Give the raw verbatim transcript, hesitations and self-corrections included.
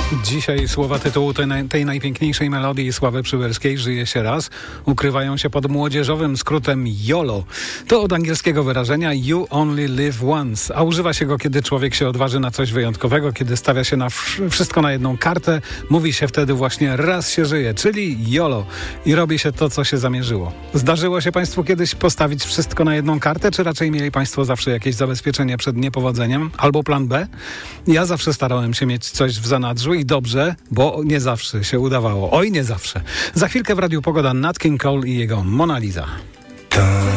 Dzisiaj słowa tytułu tej, naj, tej najpiękniejszej melodii Sławy Przyłębskiej, Żyje się raz, ukrywają się pod młodzieżowym skrótem YOLO. To od angielskiego wyrażenia You Only Live Once, a używa się go, kiedy człowiek się odważy na coś wyjątkowego, kiedy stawia się na wszystko na jedną kartę. Mówi się wtedy właśnie raz się żyje, czyli YOLO, i robi się to, co się zamierzyło. Zdarzyło się Państwu kiedyś postawić wszystko na jedną kartę, czy raczej mieli Państwo zawsze jakieś zabezpieczenie przed niepowodzeniem albo plan B? Ja zawsze starałem się mieć coś w zanadrzu i dobrze, bo nie zawsze się udawało. Oj, nie zawsze. Za chwilkę w Radiu Pogoda Nat King Cole i jego Mona Lisa.